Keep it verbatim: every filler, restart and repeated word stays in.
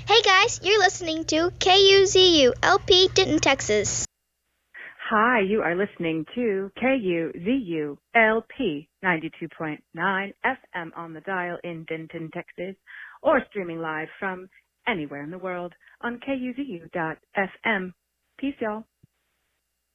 Hey guys, you're listening to K U Z U L P Denton, Texas. Hi, you are listening to K U Z U L P ninety-two point nine F M on the dial in Denton, Texas, or streaming live from anywhere in the world on K U Z U dot F M. Peace, y'all.